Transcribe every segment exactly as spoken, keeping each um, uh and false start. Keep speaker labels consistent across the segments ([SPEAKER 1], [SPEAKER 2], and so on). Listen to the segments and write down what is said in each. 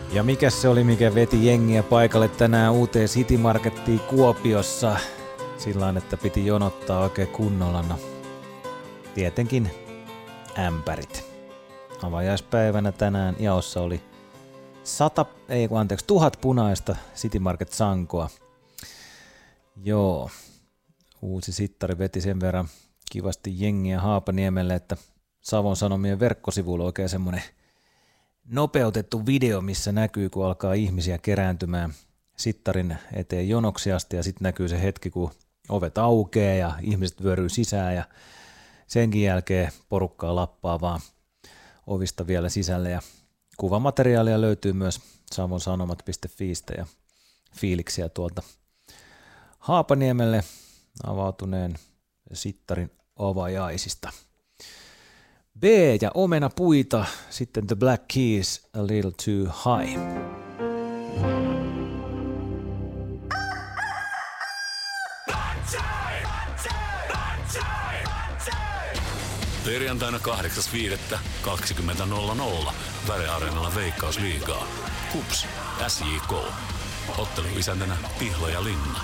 [SPEAKER 1] Ja mikä se oli, mikä veti jengiä paikalle tänään uuteen City Markettiin Kuopiossa sillain, että piti jonottaa oikein kunnolla? No, tietenkin ämpärit. Avajaispäivänä tänään jaossa oli sata, ei kun anteeksi, tuhat punaista City Market sankoa. Joo, uusi sittari veti sen verran kivasti jengiä Haapaniemelle, että Savon Sanomien verkkosivuilla oikein semmoinen nopeutettu video, missä näkyy, kun alkaa ihmisiä kerääntymään sittarin eteen jonoksi asti, ja sitten näkyy se hetki, kun ovet aukeaa ja ihmiset vyöryy sisään, ja senkin jälkeen porukkaa lappaa vaan ovista vielä sisälle, ja kuvamateriaalia löytyy myös savonsanomat piste fiistä ja fiiliksiä tuolta Haapaniemelle avautuneen sittarin avajaisista. B ja Omenapuita, sitten The Black Keys, A Little Too High.
[SPEAKER 2] Perjantaina kahdeksas viidettä kaksikymmentä nolla nolla Väre-areenalla Veikkausliigaa. Hups, S J K. Ottelu isäntänä Pihla ja Linna.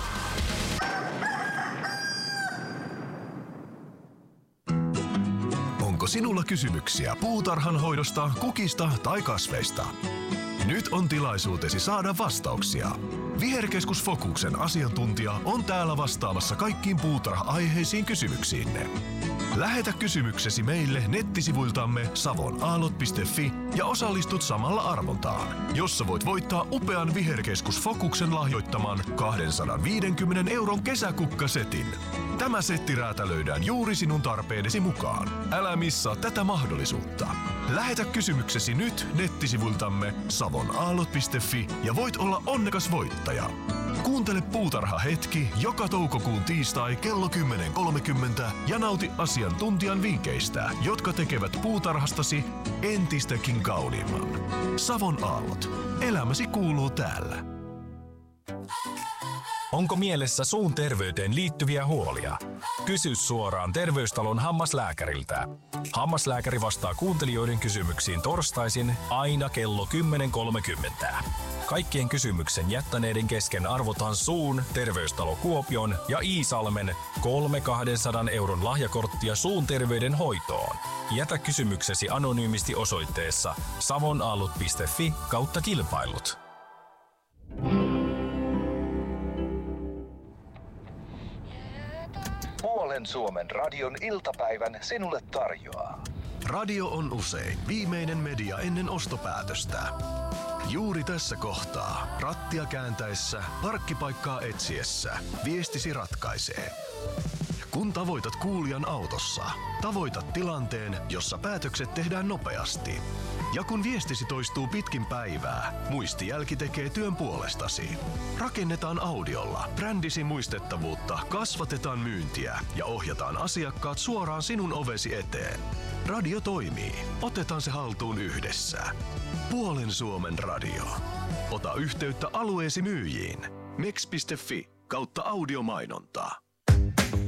[SPEAKER 3] Onko sinulla kysymyksiä puutarhan hoidosta, kukista tai kasveista? Nyt on tilaisuutesi saada vastauksia. Viherkeskus Fokuksen asiantuntija on täällä vastaamassa kaikkiin puutarha-aiheisiin kysymyksiinne. Lähetä kysymyksesi meille nettisivuiltamme savonaalot piste fi ja osallistut samalla arvontaan, jossa voit voittaa upean Viherkeskus Fokuksen lahjoittaman kaksisataaviisikymmentä euron kesäkukkasetin. Tämä setti räätälöidään juuri sinun tarpeidesi mukaan. Älä missaa tätä mahdollisuutta. Lähetä kysymyksesi nyt nettisivuiltamme savonaalot piste fi ja voit olla onnekas voittaja. Kuuntele Puutarha hetki joka toukokuun tiistai kello kymmenen kolmekymmentä ja nauti asiantuntijan vinkkeistä, jotka tekevät puutarhastasi entistäkin kauniimman. Savon aallot. Elämäsi kuuluu täällä.
[SPEAKER 4] Onko mielessä suun terveyteen liittyviä huolia? Kysy suoraan Terveystalon hammaslääkäriltä. Hammaslääkäri vastaa kuuntelijoiden kysymyksiin torstaisin aina kello kymmenen kolmekymmentä. Kaikkien kysymyksen jättäneiden kesken arvotaan suun, Terveystalo Kuopion ja Iisalmen kolme kaksisataa euron lahjakorttia suun terveyden hoitoon. Jätä kysymyksesi anonyymisti osoitteessa savonaalot piste fi kautta kilpailut.
[SPEAKER 5] Puolen Suomen radion iltapäivän sinulle tarjoaa.
[SPEAKER 3] Radio on usein viimeinen media ennen ostopäätöstä. Juuri tässä kohtaa, rattia kääntäessä, parkkipaikkaa etsiessä, viestisi ratkaisee. Kun tavoitat kuulijan autossa, tavoitat tilanteen, jossa päätökset tehdään nopeasti. Ja kun viestisi toistuu pitkin päivää, muistijälki tekee työn puolestasi. Rakennetaan audiolla brändisi muistettavuutta, kasvatetaan myyntiä ja ohjataan asiakkaat suoraan sinun ovesi eteen. Radio toimii. Otetaan se haltuun yhdessä. Puolen Suomen radio. Ota yhteyttä alueesi myyjiin. mex piste fi kautta audiomainontaa.